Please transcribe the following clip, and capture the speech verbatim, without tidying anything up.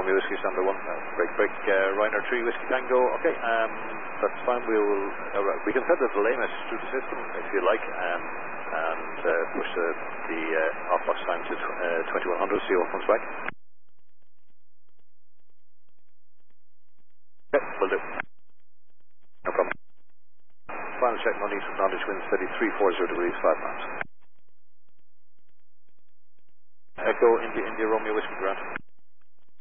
Romeo Whiskey Standard one. Uh, break, break, uh, Ryanair three Whiskey Tango. Okay, um, that's fine. We will. Uh, we can send a delay message through the system if you like, um, and uh, push the, the uh, off box time to uh, twenty-one hundred. See what comes back. Okay, will do. No problem. Final check. No need for knowledge. Wind steady three four zero degrees five knots. Echo India India Romeo Whiskey Grant.